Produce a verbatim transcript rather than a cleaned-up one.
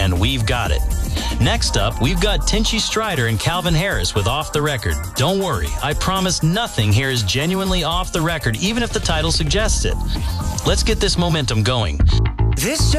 and we've got it. Next up, we've got Tinchy Strider and Calvin Harris with Off the Record. Don't worry, I promise nothing here is genuinely off the record, even if the title suggests it. Let's get this momentum going. This